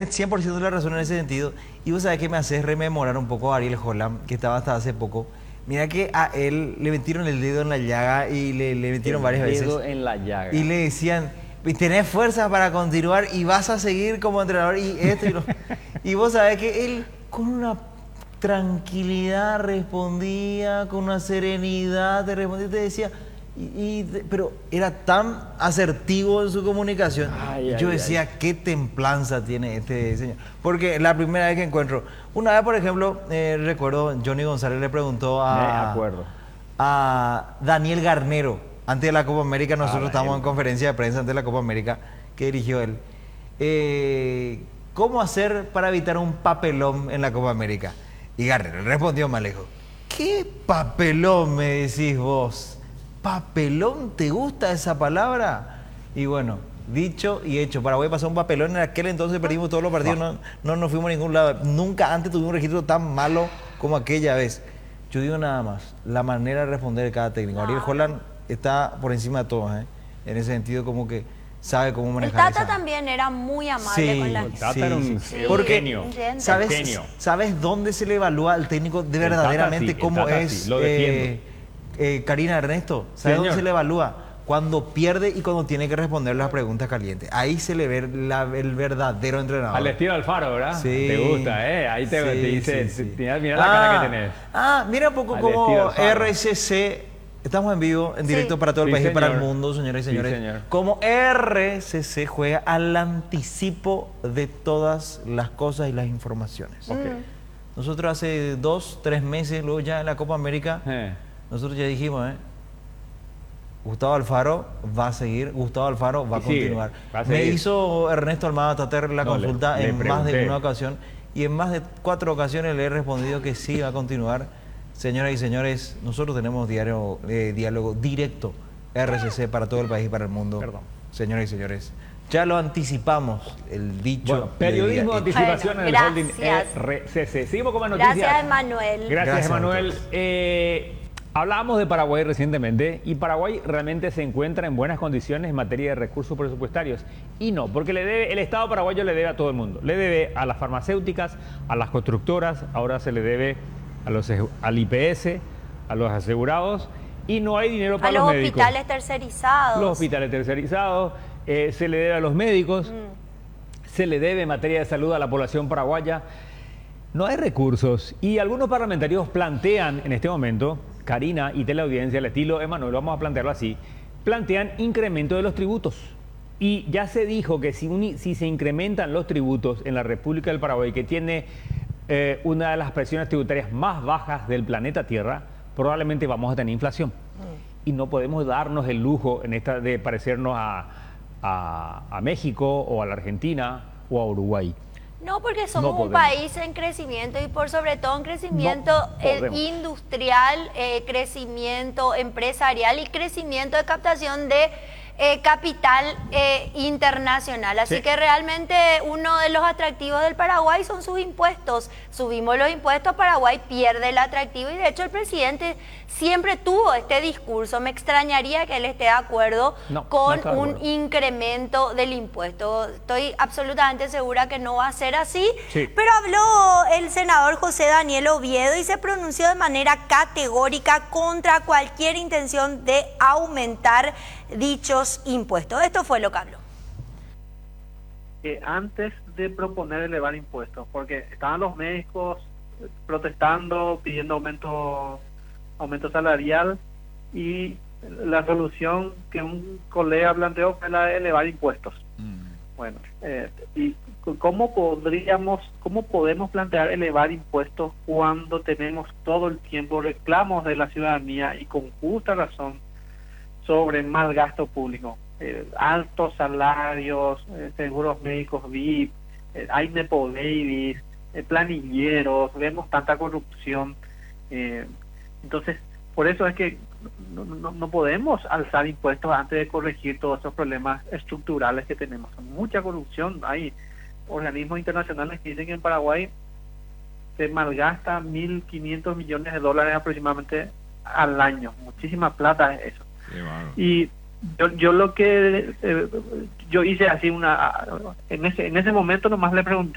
tenés 100% de la razón en ese sentido. Y vos sabés que me haces rememorar un poco a Ariel Holland, que estaba hasta hace poco. Mira que a él le metieron el dedo en la llaga y le metieron varias veces. El dedo en la llaga. Y le decían, tenés fuerza para continuar y vas a seguir como entrenador y esto y lo... Y vos sabés que él con una tranquilidad respondía, con una serenidad te respondía, te decía... pero era tan asertivo en su comunicación. Yo decía, qué templanza tiene este señor. Porque la primera vez que encuentro, una vez por ejemplo, recuerdo, Johnny González le preguntó a Daniel Garnero, antes de la Copa América, nosotros estábamos en conferencia de prensa antes de la Copa América, que dirigió él. ¿Cómo hacer para evitar un papelón en la Copa América? Y Garnero respondió más lejos, ¿qué papelón me decís vos? ¿Papelón? ¿Te gusta esa palabra? Y bueno, dicho y hecho. Paraguay pasó un papelón. En aquel entonces perdimos todos los partidos. No nos fuimos a ningún lado. Nunca antes tuvimos un registro tan malo como aquella vez. Yo digo nada más, la manera de responder de cada técnico. Ariel Holland está por encima de todos, ¿eh? En ese sentido, como que sabe cómo manejar. El Tata también era muy amable con la gente. El Tata era un genio. ¿Sabes dónde se le evalúa al técnico de verdaderamente cómo es? Lo defiendo. Karina, Ernesto, ¿sabe dónde se le evalúa? Cuando pierde y cuando tiene que responder las preguntas calientes. Ahí se le ve el verdadero entrenador. Al estilo Alfaro, ¿verdad? Sí. Te gusta, ¿eh? Ahí te dice, mira la cara que tenés. Mira un poco como RCC, estamos en vivo, en directo para todo el país y para el mundo, señoras y señores. Señor. Como RCC juega al anticipo de todas las cosas y las informaciones. Nosotros hace 2, 3 meses, luego ya en la Copa América... Nosotros ya dijimos, Gustavo Alfaro va a seguir, Gustavo Alfaro va a continuar. Me hizo Ernesto Almada Tater la consulta en más de una ocasión y en más de 4 ocasiones le he respondido que sí va a continuar. Señoras y señores, nosotros tenemos diálogo directo RCC para todo el país y para el mundo. Señoras y señores, ya lo anticipamos, el dicho. Bueno, periodismo de anticipación en el holding RCC. Seguimos con más noticias. Gracias, Emanuel. Gracias, Emanuel. Hablábamos de Paraguay recientemente y Paraguay realmente se encuentra en buenas condiciones en materia de recursos presupuestarios. Y no, porque el Estado paraguayo le debe a todo el mundo. Le debe a las farmacéuticas, a las constructoras, ahora se le debe al IPS, a los asegurados y no hay dinero para los médicos. A los hospitales tercerizados. Los hospitales tercerizados, se le debe a los médicos, se le debe en materia de salud a la población paraguaya. No hay recursos y algunos parlamentarios plantean en este momento, Karina y teleaudiencia, al estilo Emanuel, vamos a plantearlo así, plantean incremento de los tributos. Y ya se dijo que si se incrementan los tributos en la República del Paraguay, que tiene una de las presiones tributarias más bajas del planeta Tierra, probablemente vamos a tener inflación. Y no podemos darnos el lujo de parecernos a México o a la Argentina o a Uruguay. No, porque somos un país en crecimiento y por sobre todo en crecimiento industrial, crecimiento empresarial y crecimiento de captación de capital internacional. Así que realmente uno de los atractivos del Paraguay son sus impuestos. Subimos los impuestos, Paraguay pierde el atractivo y de hecho el presidente siempre tuvo este discurso. Me extrañaría que él esté de acuerdo con un incremento del impuesto. Estoy absolutamente segura que no va a ser así. Pero habló el senador José Daniel Oviedo y se pronunció de manera categórica contra cualquier intención de aumentar dichos impuestos. Esto fue lo que habló. Antes de proponer elevar impuestos, porque estaban los médicos protestando, pidiendo aumento salarial, y la solución que un colega planteó fue la de elevar impuestos. Bueno, y ¿cómo podemos plantear elevar impuestos cuando tenemos todo el tiempo reclamos de la ciudadanía y con justa razón sobre mal gasto público? Altos salarios, seguros médicos VIP, hay nepo babies, planilleros, vemos tanta corrupción. Entonces, por eso es que no podemos alzar impuestos antes de corregir todos esos problemas estructurales que tenemos. Mucha corrupción. Hay organismos internacionales que dicen que en Paraguay se malgasta 1.500 millones de dólares aproximadamente al año. Muchísima plata es eso. Y yo lo que yo hice así en ese momento nomás le pregunté